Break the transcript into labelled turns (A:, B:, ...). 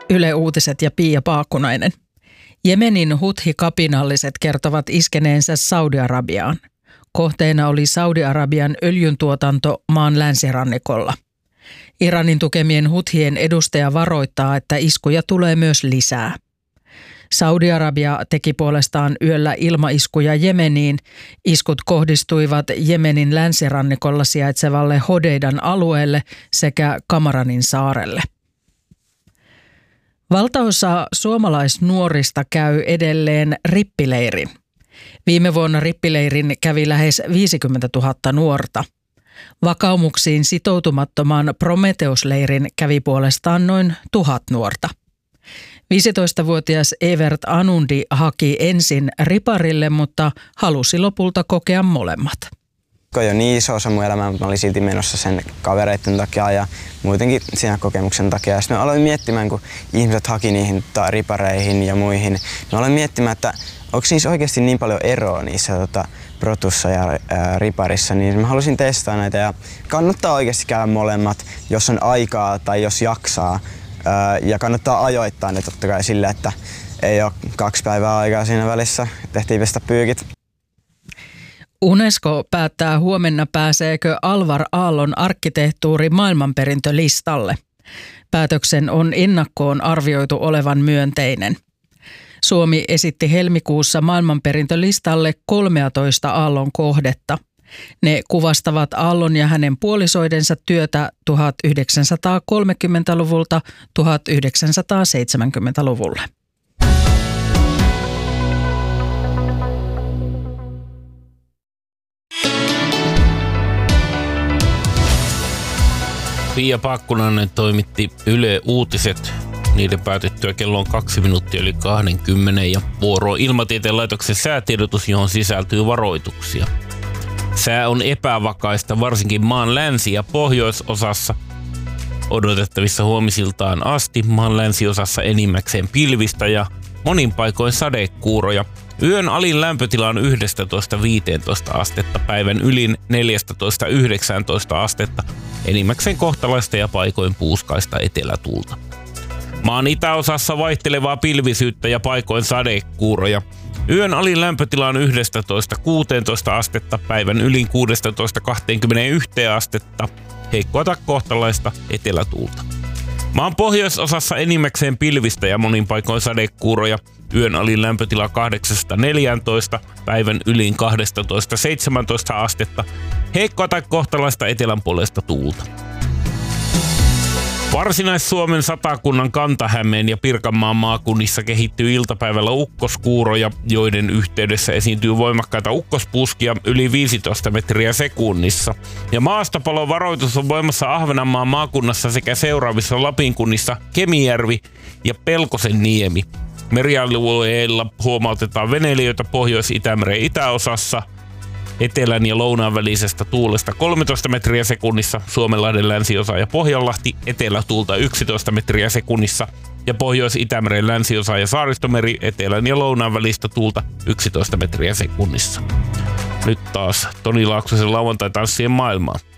A: Yle Uutiset ja Pia Paakkunainen. Jemenin Huthi-kapinalliset kertovat iskeneensä Saudi-Arabiaan. Kohteena oli Saudi-Arabian öljyntuotanto maan länsirannikolla. Iranin tukemien Huthien edustaja varoittaa, että iskuja tulee myös lisää. Saudi-Arabia teki puolestaan yöllä ilmaiskuja Jemeniin. Iskut kohdistuivat Jemenin länsirannikolla sijaitsevalle Hodeidan alueelle sekä Kamaranin saarelle. Valtaosa suomalaisnuorista käy edelleen rippileirin. Viime vuonna rippileirin kävi lähes 50 000 nuorta. Vakaumuksiin sitoutumattoman Prometheus-leirin kävi puolestaan noin 1000 nuorta. 15-vuotias Evert Anundi haki ensin riparille, mutta halusi lopulta kokea molemmat.
B: Jo niin iso osa mun elämää, mutta mä olin silti menossa sen kavereiden takia ja muutenkin siinä kokemuksen takia. Ja sitten mä aloin miettimään, kun ihmiset haki niihin ripareihin ja muihin, mä aloin miettimään, että onko niissä oikeasti niin paljon eroa niissä protussa ja riparissa, niin mä halusin testaa näitä ja kannattaa oikeasti käydä molemmat, jos on aikaa tai jos jaksaa. Ja kannattaa ajoittaa ne totta kai sillä, että ei ole 2 päivää aikaa siinä välissä. Tehtiin pestä pyykit.
A: UNESCO päättää huomenna, pääseekö Alvar Aallon arkkitehtuuri maailmanperintölistalle. Päätöksen on ennakkoon arvioitu olevan myönteinen. Suomi esitti helmikuussa maailmanperintölistalle 13 Aallon kohdetta. Ne kuvastavat Aallon ja hänen puolisoidensa työtä 1930-luvulta 1970-luvulle.
C: Pia Paakkunainen toimitti Yle Uutiset. Niiden päätettyä kello on 2 minuuttia yli 20 ja vuoro Ilmatieteen laitoksen säätiedotus, johon sisältyy varoituksia. Sää on epävakaista varsinkin maan länsi- ja pohjoisosassa. Odotettavissa huomisiltaan asti maan länsiosassa enimmäkseen pilvistä ja monin paikoin sadekuuroja. Yön alin lämpötila on 11-15 astetta, päivän ylin 14-19 astetta, enimmäkseen kohtalaista ja paikoin puuskaista etelätuulta. Maan itäosassa vaihtelevaa pilvisyyttä ja paikoin sadekuuroja. Yön alin lämpötila on 11-16 astetta, päivän ylin 16-21 astetta, heikkoa tai kohtalaista etelätuulta. Maan pohjoisosassa enimmäkseen pilvistä ja monin paikoin sadekuuroja. Yön alin lämpötila 8-14, päivän ylin 12-17 astetta, heikkoa tai kohtalaista etelänpuoleista tuulta. Varsinais-Suomen, Satakunnan, Kanta-Hämeen ja Pirkanmaan maakunnissa kehittyy iltapäivällä ukkoskuuroja, joiden yhteydessä esiintyy voimakkaita ukkospuskia yli 15 metriä sekunnissa. Ja maastopalovaroitus on voimassa Ahvenanmaan maakunnassa sekä seuraavissa Lapin kunnissa Kemijärvi ja Pelkosenniemi. Merialueilla huomautetaan veneilijöitä Pohjois-Itämeren itäosassa. Etelän ja lounaan välisestä tuulesta 13 metriä sekunnissa, Suomenlahden länsiosa ja Pohjanlahti, etelätuulta 11 metriä sekunnissa ja Pohjois-Itämeren länsiosa ja Saaristomeri, etelän ja lounaan välistä tuulta 11 metriä sekunnissa. Nyt taas Toni Laaksosen lauantai-tanssien maailmaa.